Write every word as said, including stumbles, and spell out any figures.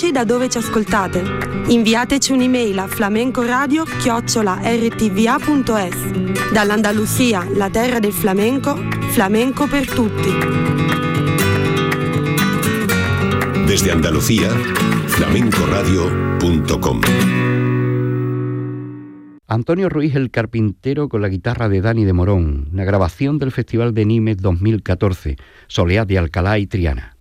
diteci da dove ci ascoltate. Inviateci un'email a flamencoradio chiocciola erre ti vi a punto es. Dall'Andalusia, la terra del flamenco, flamenco per tutti. Desde Andalucía, flamencoradio punto com. Antonio Ruiz el Carpintero con la guitarra de Dani de Morón, una grabación del Festival de Nimes dos mil catorce, Soleá de Alcalá y Triana.